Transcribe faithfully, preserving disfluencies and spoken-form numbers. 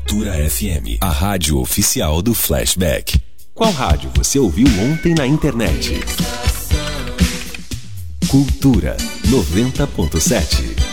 Cultura F M, a rádio oficial do Flashback. Qual rádio você ouviu ontem na internet? Cultura noventa ponto sete.